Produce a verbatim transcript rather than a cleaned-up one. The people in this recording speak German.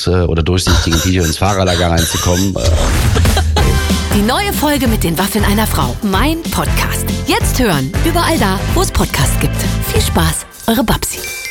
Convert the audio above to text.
kurz äh, oder durchsichtigen T-Shirt ins Fahrerlager reinzukommen. Äh. Die neue Folge mit den Waffeln einer Frau. Mein Podcast. Jetzt hören. Überall da, wo es Podcasts gibt. Viel Spaß. Eure Babsi.